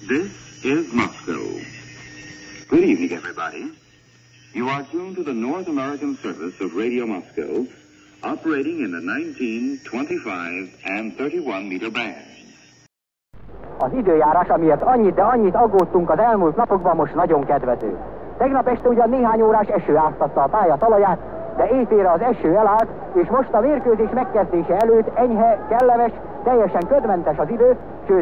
This is Moscow. Good evening, everybody. You are tuned to the North American service of Radio Moscow, operating in the 19, 25, and 31 meter bands. Az időjárás, amiért annyit aggódtunk az elmúlt napokban, most nagyon kedvező. Tegnap este ugyan néhány órás eső áztatta a pálya talaját, de éjfélre az eső elállt, és most a mérkőzés megkezdése előtt enyhe, kellemes, teljesen ködmentes az idő, sőt